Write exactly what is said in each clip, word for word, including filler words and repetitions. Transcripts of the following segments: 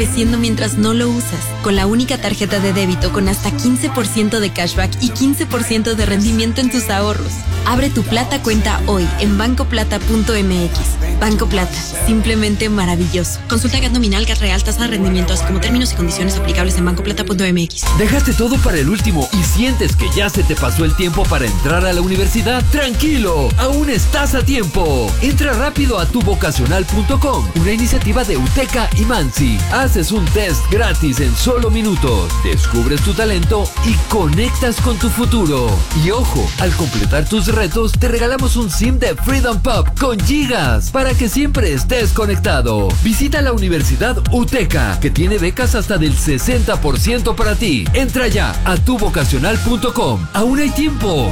Creciendo mientras no lo usas. Con la única tarjeta de débito con hasta quince por ciento de cashback y quince por ciento de rendimiento en tus ahorros. Abre tu Plata cuenta hoy en banco plata punto m x. Banco Plata, simplemente maravilloso. Consulta G A T nominal, G A T real, tasa de rendimiento, así como términos y condiciones aplicables en banco plata punto m x. ¿Dejaste todo para el último y sientes que ya se te pasó el tiempo para entrar a la universidad? ¡Tranquilo! ¡Aún estás a tiempo! Entra rápido a tu vocacional punto com, una iniciativa de UTECA y Mansi. Haces un test gratis en solo minutos, descubres tu talento y conectas con tu futuro. Y ojo, al completar tus retos te regalamos un SIM de Freedom Pop con gigas para que siempre estés conectado. Visita la Universidad UTECA, que tiene becas hasta del sesenta por ciento para ti. Entra ya a tu vocacional punto com. Aún hay tiempo.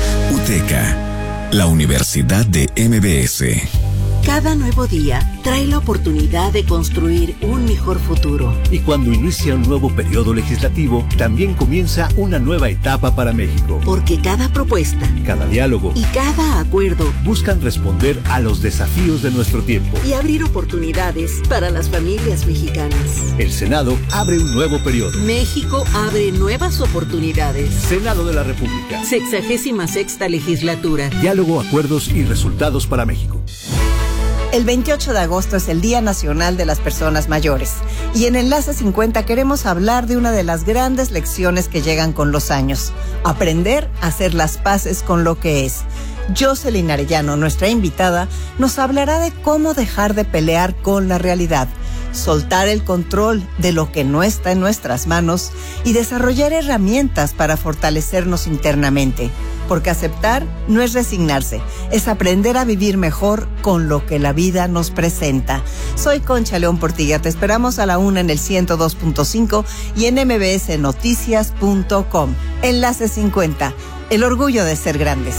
UTECA, la Universidad de M B S. Cada nuevo día trae la oportunidad de construir un mejor futuro. Y cuando inicia un nuevo periodo legislativo, también comienza una nueva etapa para México. Porque cada propuesta, cada diálogo y cada acuerdo buscan responder a los desafíos de nuestro tiempo y abrir oportunidades para las familias mexicanas. El Senado abre un nuevo periodo. México abre nuevas oportunidades. Senado de la República. Sexagésima sexta legislatura. Diálogo, acuerdos y resultados para México. El veintiocho de agosto es el Día Nacional de las Personas Mayores y en Enlace cincuenta queremos hablar de una de las grandes lecciones que llegan con los años: aprender a hacer las paces con lo que es. Jocelyn Arellano, nuestra invitada, nos hablará de cómo dejar de pelear con la realidad, soltar el control de lo que no está en nuestras manos y desarrollar herramientas para fortalecernos internamente. Porque aceptar no es resignarse, es aprender a vivir mejor con lo que la vida nos presenta. Soy Concha León Portilla, te esperamos a la una en el ciento dos punto cinco y en m b s noticias punto com. Enlace cincuenta, el orgullo de ser grandes.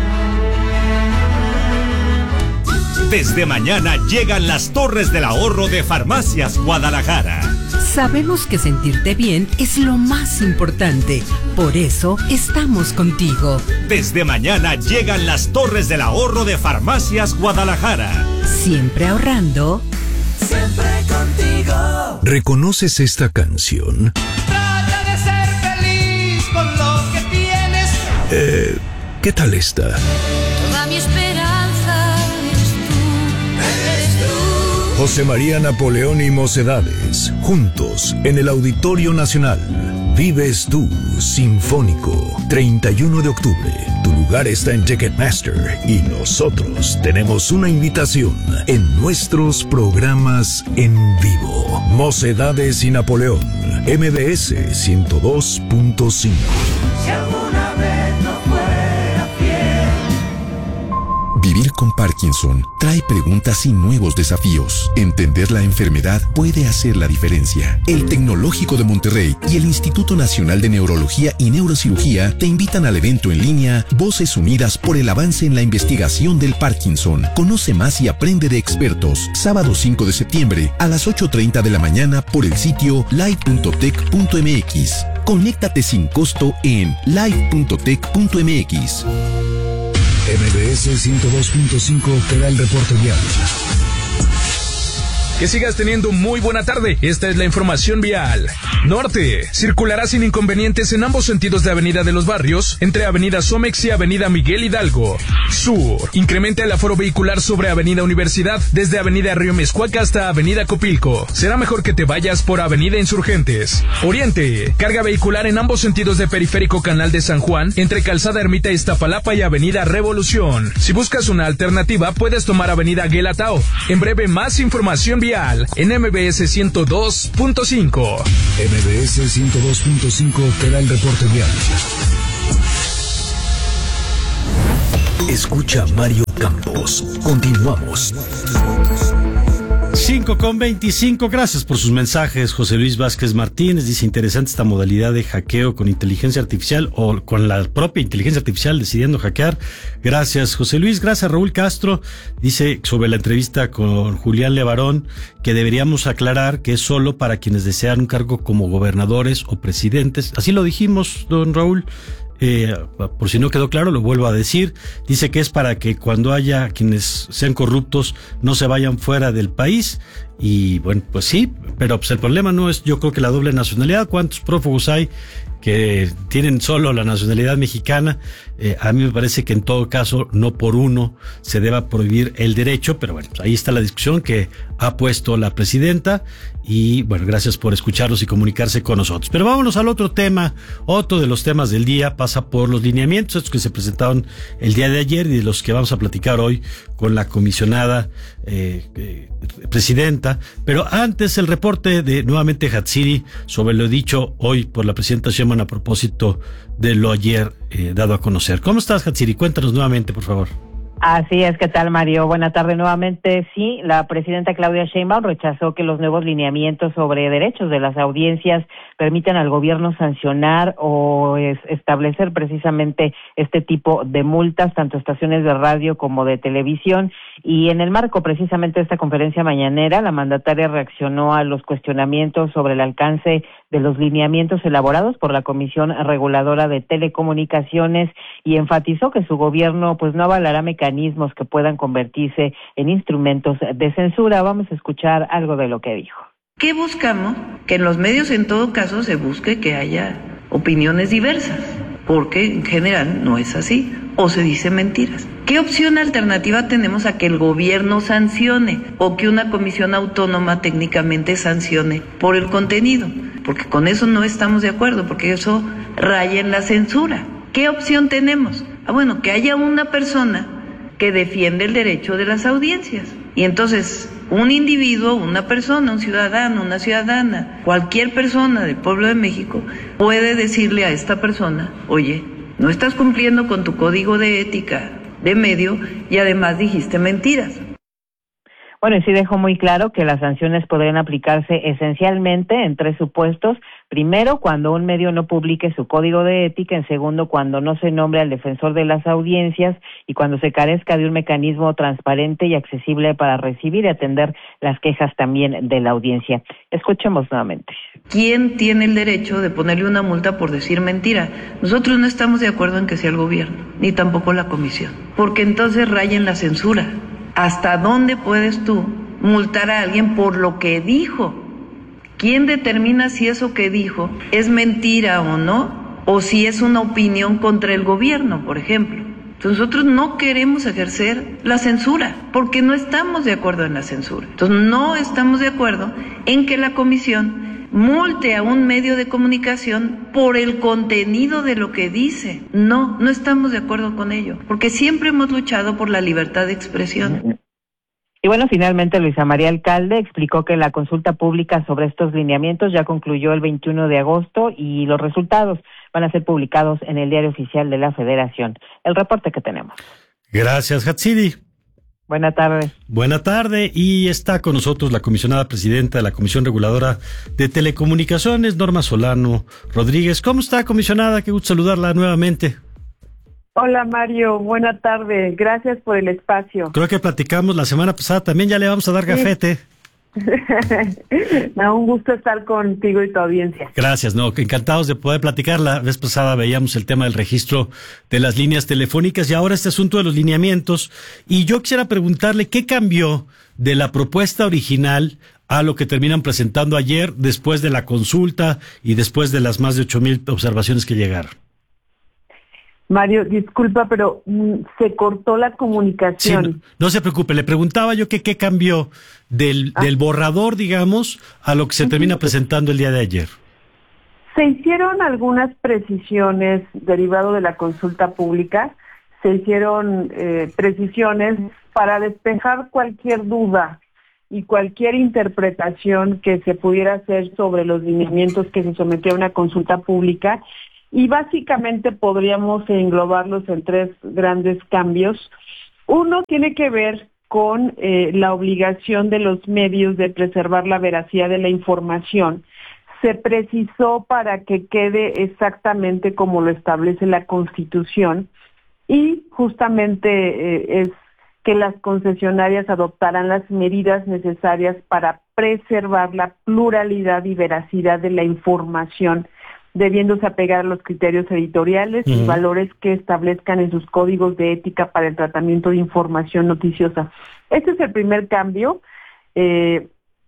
Desde mañana llegan las Torres del Ahorro de Farmacias Guadalajara. Sabemos que sentirte bien es lo más importante. Por eso estamos contigo. Desde mañana llegan las Torres del Ahorro de Farmacias Guadalajara. Siempre ahorrando. Siempre contigo. ¿Reconoces esta canción? Trata de ser feliz con lo que tienes. Eh, ¿qué tal esta? Toda mi esperanza eres tú. Eres tú. José María Napoleón y Mocedades, juntos en el Auditorio Nacional. Vives tú, Sinfónico, treinta y uno de octubre. Tu lugar está en Ticketmaster y nosotros tenemos una invitación en nuestros programas en vivo. Mocedades y Napoleón, M B S ciento dos punto cinco. Si alguna vez no fuera fiel. Vivir con Parkinson trae preguntas y nuevos desafíos. Entender la enfermedad puede hacer la diferencia. El Tecnológico de Monterrey y el Instituto Nacional de Neurología y Neurocirugía te invitan al evento en línea Voces Unidas por el Avance en la Investigación del Parkinson. Conoce más y aprende de expertos. Sábado cinco de septiembre a las ocho treinta de la mañana por el sitio live punto tech punto m x. Conéctate sin costo en live punto tech punto m x. M B S ciento dos punto cinco te da el reporte vial. Que sigas teniendo muy buena tarde. Esta es la información vial. Norte, circulará sin inconvenientes en ambos sentidos de Avenida de los Barrios, entre Avenida Somex y Avenida Miguel Hidalgo. Sur, incrementa el aforo vehicular sobre Avenida Universidad, desde Avenida Río Mezcuaca hasta Avenida Copilco. Será mejor que te vayas por Avenida Insurgentes. Oriente, carga vehicular en ambos sentidos de Periférico Canal de San Juan, entre Calzada Ermita Iztapalapa y Avenida Revolución. Si buscas una alternativa, puedes tomar Avenida Guelatao. En breve, más información vial en M B S ciento dos punto cinco. M B S ciento dos punto cinco te da el reporte vial. Escucha Mario Campos. Continuamos. cinco con veinticinco, gracias por sus mensajes. José Luis Vázquez Martínez dice: interesante esta modalidad de hackeo con inteligencia artificial o con la propia inteligencia artificial decidiendo hackear. Gracias, José Luis. Gracias, Raúl Castro. Dice sobre la entrevista con Julián Levarón que deberíamos aclarar que es solo para quienes desean un cargo como gobernadores o presidentes. Así lo dijimos, don Raúl. Eh, por si no quedó claro, lo vuelvo a decir. Dice que es para que cuando haya quienes sean corruptos no se vayan fuera del país y bueno, pues sí, pero pues el problema no es, yo creo que la doble nacionalidad. ¿Cuántos prófugos hay que tienen solo la nacionalidad mexicana? Eh, a mí me parece que en todo caso, no por uno se deba prohibir el derecho, pero bueno, pues ahí está la discusión que ha puesto la presidenta, y bueno, gracias por escucharnos y comunicarse con nosotros. Pero vámonos al otro tema. Otro de los temas del día pasa por los lineamientos, estos que se presentaron el día de ayer y de los que vamos a platicar hoy con la comisionada eh, eh, presidenta. Pero antes, el reporte de nuevamente Hatsiri sobre lo dicho hoy por la presidenta Sheinbaum a propósito de lo ayer eh, dado a conocer. ¿Cómo estás, Hatsiri? Cuéntanos nuevamente, por favor. Así es, ¿qué tal, Mario? Buena tarde nuevamente. Sí, la presidenta Claudia Sheinbaum rechazó que los nuevos lineamientos sobre derechos de las audiencias permitan al gobierno sancionar o es, establecer precisamente este tipo de multas, tanto estaciones de radio como de televisión. Y en el marco precisamente de esta conferencia mañanera, la mandataria reaccionó a los cuestionamientos sobre el alcance de los lineamientos elaborados por la Comisión Reguladora de Telecomunicaciones y enfatizó que su gobierno pues no avalará mecanismos que puedan convertirse en instrumentos de censura. Vamos a escuchar algo de lo que dijo. ¿Qué buscamos? Que en los medios en todo caso se busque que haya opiniones diversas, porque en general no es así, o se dice mentiras. ¿Qué opción alternativa tenemos a que el gobierno sancione o que una comisión autónoma técnicamente sancione por el contenido? Porque con eso no estamos de acuerdo, porque eso raya en la censura. ¿Qué opción tenemos? Ah, bueno, que haya una persona que defiende el derecho de las audiencias. Y entonces, un individuo, una persona, un ciudadano, una ciudadana, cualquier persona del pueblo de México puede decirle a esta persona, oye, no estás cumpliendo con tu código de ética de medio y además dijiste mentiras. Bueno, y sí dejó muy claro que las sanciones podrían aplicarse esencialmente en tres supuestos. Primero, cuando un medio no publique su código de ética. En segundo, cuando no se nombre al defensor de las audiencias. Y cuando se carezca de un mecanismo transparente y accesible para recibir y atender las quejas también de la audiencia. Escuchemos nuevamente. ¿Quién tiene el derecho de ponerle una multa por decir mentira? Nosotros no estamos de acuerdo en que sea el gobierno, ni tampoco la comisión, porque entonces rayen la censura. ¿Hasta dónde puedes tú multar a alguien por lo que dijo? ¿Quién determina si eso que dijo es mentira o no? O si es una opinión contra el gobierno, por ejemplo. Entonces nosotros no queremos ejercer la censura, porque no estamos de acuerdo en la censura. Entonces no estamos de acuerdo en que la comisión multe a un medio de comunicación por el contenido de lo que dice. No, no estamos de acuerdo con ello, porque siempre hemos luchado por la libertad de expresión. Y bueno, finalmente Luisa María Alcalde explicó que la consulta pública sobre estos lineamientos ya concluyó el veintiuno de agosto y los resultados van a ser publicados en el Diario Oficial de la Federación. El reporte que tenemos. Gracias, Hatsiri. Buena tarde. Buena tarde, y está con nosotros la comisionada presidenta de la Comisión Reguladora de Telecomunicaciones, Norma Solano Rodríguez. ¿Cómo está, comisionada? Qué gusto saludarla nuevamente. Hola, Mario, buena tarde. Gracias por el espacio. Creo que platicamos la semana pasada, también ya le vamos a dar gafete. Sí. No, un gusto estar contigo y tu audiencia. Gracias, no, encantados de poder platicar. La vez pasada veíamos el tema del registro de las líneas telefónicas y ahora este asunto de los lineamientos. Y yo quisiera preguntarle qué cambió de la propuesta original a lo que terminan presentando ayer después de la consulta y después de las más de ocho mil observaciones que llegaron. Mario, disculpa, pero mm, se cortó la comunicación. Sí, no, no se preocupe, le preguntaba yo que qué cambió del, ah. del borrador, digamos, a lo que se termina presentando el día de ayer. Se hicieron algunas precisiones derivado de la consulta pública, se hicieron eh, precisiones para despejar cualquier duda y cualquier interpretación que se pudiera hacer sobre los lineamientos que se sometió a una consulta pública. Y básicamente podríamos englobarlos en tres grandes cambios. Uno tiene que ver con eh, la obligación de los medios de preservar la veracidad de la información. Se precisó para que quede exactamente como lo establece la Constitución y justamente eh, es que las concesionarias adoptaran las medidas necesarias para preservar la pluralidad y veracidad de la información, debiéndose apegar a los criterios editoriales uh-huh. y valores que establezcan en sus códigos de ética para el tratamiento de información noticiosa. Este es el primer cambio. Eh,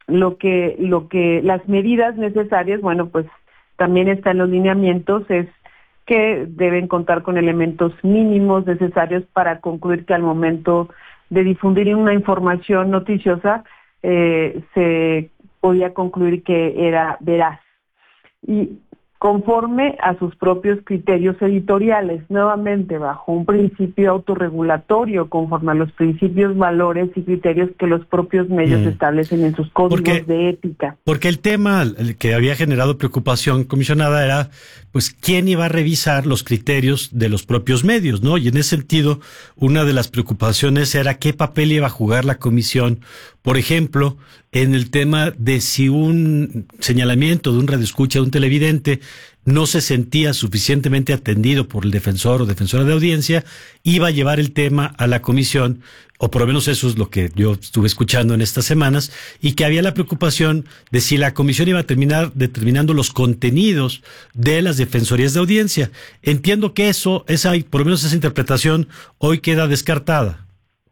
lo que, lo que, las medidas necesarias, bueno, pues también están los lineamientos, es que deben contar con elementos mínimos necesarios para concluir que al momento de difundir una información noticiosa eh, se podía concluir que era veraz. Y conforme a sus propios criterios editoriales, nuevamente bajo un principio autorregulatorio, conforme a los principios, valores y criterios que los propios medios mm. establecen en sus códigos porque, de ética. Porque el tema que había generado preocupación, comisionada, era pues quién iba a revisar los criterios de los propios medios, ¿no? Y en ese sentido, una de las preocupaciones era qué papel iba a jugar la comisión, por ejemplo, en el tema de si un señalamiento de un radioescucha, de un televidente, no se sentía suficientemente atendido por el defensor o defensora de audiencia, iba a llevar el tema a la comisión, o por lo menos eso es lo que yo estuve escuchando en estas semanas, y que había la preocupación de si la comisión iba a terminar determinando los contenidos de las defensorías de audiencia. Entiendo que eso, esa, por lo menos esa interpretación, hoy queda descartada.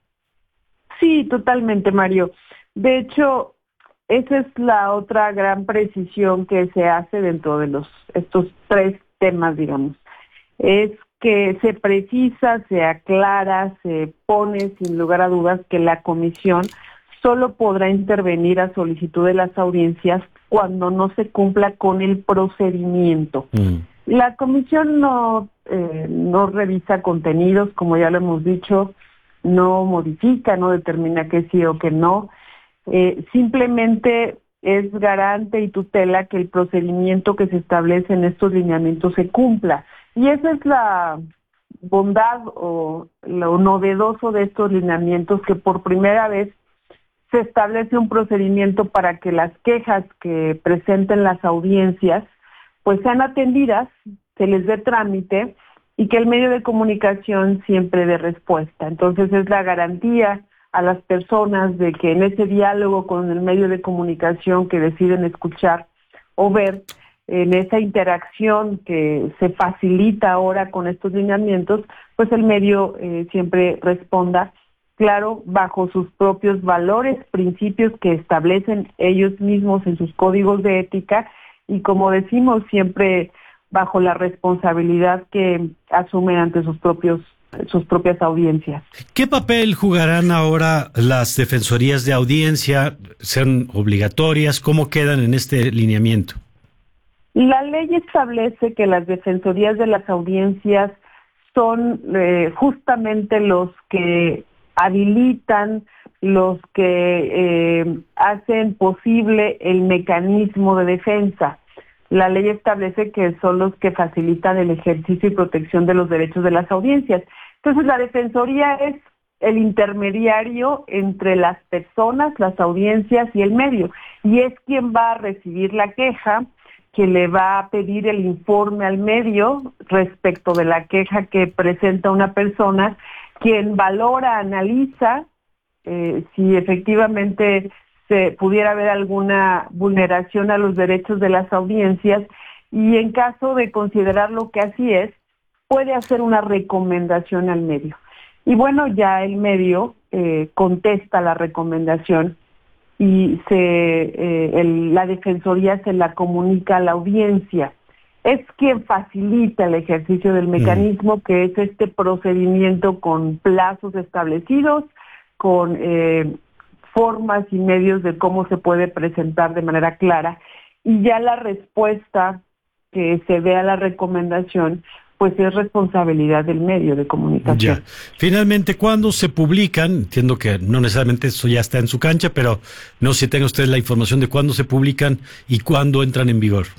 Sí, totalmente, Mario. De hecho, esa es la otra gran precisión que se hace dentro de los estos tres temas, digamos. Es que se precisa, se aclara, se pone sin lugar a dudas que la comisión solo podrá intervenir a solicitud de las audiencias cuando no se cumpla con el procedimiento. Mm. La comisión no, eh, no revisa contenidos, como ya lo hemos dicho, no modifica, no determina que sí o que no. Eh, simplemente es garante y tutela que el procedimiento que se establece en estos lineamientos se cumpla. Y esa es la bondad o lo novedoso de estos lineamientos, que por primera vez se establece un procedimiento para que las quejas que presenten las audiencias pues sean atendidas, se les dé trámite y que el medio de comunicación siempre dé respuesta. Entonces es la garantía a las personas de que en ese diálogo con el medio de comunicación que deciden escuchar o ver, en esa interacción que se facilita ahora con estos lineamientos, pues el medio eh, siempre responda, claro, bajo sus propios valores, principios que establecen ellos mismos en sus códigos de ética y, como decimos, siempre bajo la responsabilidad que asumen ante sus propios sus propias audiencias. ¿Qué papel jugarán ahora las defensorías de audiencia? ¿Son obligatorias? ¿Cómo quedan en este lineamiento? La ley establece que las defensorías de las audiencias son eh, justamente los que habilitan, los que eh, hacen posible el mecanismo de defensa. La ley establece que son los que facilitan el ejercicio y protección de los derechos de las audiencias. Entonces, la defensoría es el intermediario entre las personas, las audiencias y el medio, y es quien va a recibir la queja, que le va a pedir el informe al medio respecto de la queja que presenta una persona, quien valora, analiza eh, si efectivamente se pudiera haber alguna vulneración a los derechos de las audiencias, y en caso de considerarlo que así es, puede hacer una recomendación al medio. Y bueno, ya el medio eh, contesta la recomendación y se eh, el, la defensoría se la comunica a la audiencia. Es quien facilita el ejercicio del mecanismo, mm. que es este procedimiento con plazos establecidos, con eh, formas y medios de cómo se puede presentar de manera clara, y ya la respuesta que se dé a la recomendación pues es responsabilidad del medio de comunicación. Ya. Finalmente, ¿cuándo se publican? Entiendo que no necesariamente eso ya está en su cancha, pero no sé si tenga usted la información de cuándo se publican y cuándo entran en vigor.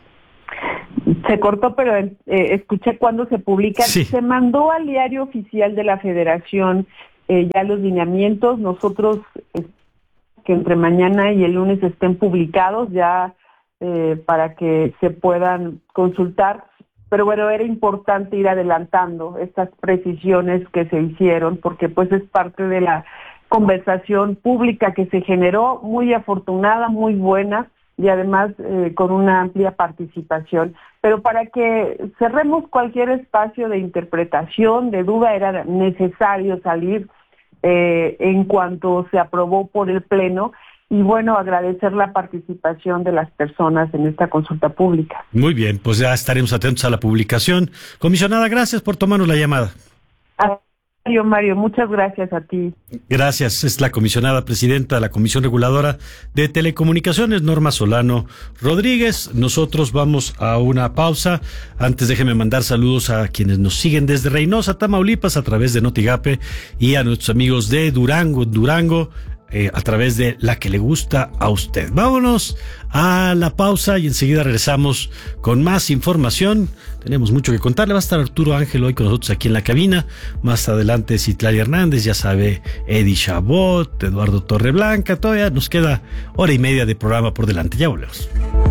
Se cortó, pero eh, escuché cuándo se publican. Sí. Se mandó al diario oficial de la Federación eh, ya los lineamientos. Nosotros, eh, que entre mañana y el lunes estén publicados ya eh, para que se puedan consultar. Pero bueno, era importante ir adelantando estas precisiones que se hicieron, porque pues es parte de la conversación pública que se generó, muy afortunada, muy buena, y además eh, con una amplia participación. Pero para que cerremos cualquier espacio de interpretación, de duda, era necesario salir eh, en cuanto se aprobó por el Pleno, y bueno, agradecer la participación de las personas en esta consulta pública. Muy bien, pues ya estaremos atentos a la publicación. Comisionada, gracias por tomarnos la llamada. Mario, Mario, muchas gracias a ti. Gracias. Es la comisionada presidenta de la Comisión Reguladora de Telecomunicaciones, Norma Solano Rodríguez. Nosotros vamos a una pausa. Antes déjeme mandar saludos a quienes nos siguen desde Reynosa, Tamaulipas, a través de Notigape, y a nuestros amigos de Durango, Durango, eh, a través de La Que Le Gusta a Usted. Vámonos a la pausa y enseguida regresamos con más información. Tenemos mucho que contarle. Va a estar Arturo Ángel hoy con nosotros aquí en la cabina. Más adelante Citlali Hernández, ya sabe, Eddie Chabot, Eduardo Torreblanca. Todavía nos queda hora y media de programa por delante. Ya volvemos.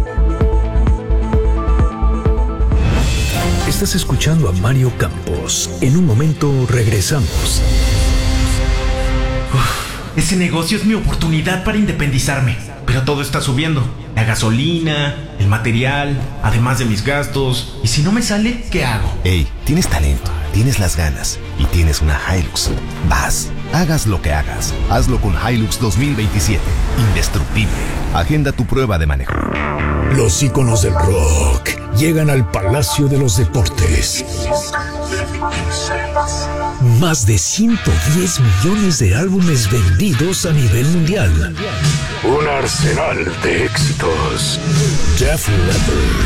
Estás escuchando a Mario Campos. En un momento regresamos. Uf, ese negocio es mi oportunidad para independizarme. Pero todo está subiendo. La gasolina, el material, además de mis gastos. ¿Y si no me sale, qué hago? Ey, tienes talento, tienes las ganas y tienes una Hilux. Vas, hagas lo que hagas. Hazlo con Hilux dos mil veintisiete. Indestructible. Agenda tu prueba de manejo. Los íconos del rock llegan al Palacio de los Deportes. Más de ciento diez millones de álbumes vendidos a nivel mundial. Un arsenal de éxitos. Def Leppard,